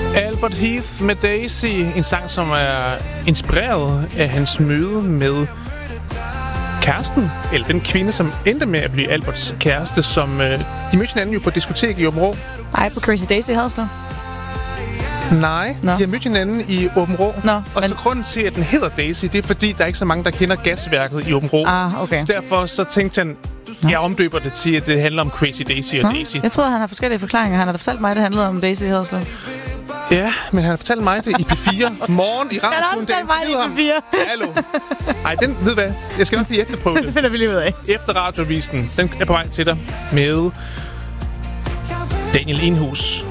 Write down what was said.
Albert Heath med Daisy, en sang, som er inspireret af hans møde med kæresten, eller den kvinde, som endte med at blive Alberts kæreste, som de mødte hinanden jo på et diskotek i Åben Rå. Ej, på Crazy Daisy Haderslev? Nej, de har mødt hinanden i Åben Rå. Og så grunden til, at den hedder Daisy, det er fordi, der er ikke så mange, der kender gasværket i Åben Rå. Okay. Så derfor så tænkte han, jeg omdøber det til, at det handler om Crazy Daisy og Daisy. Jeg tror, han har forskellige forklaringer. Han har da fortalt mig, at det handlede om Daisy Haderslev. Ja, men han har fortalt mig det i P4 morgen i radioen. Skal han også mig i P4? Hallo. Ej, den ved hvad? Jeg skal nok lige efterprøve det. Det finder vi lige ud af. Efter radiovisen, den er på vej til dig med Daniel Enhus.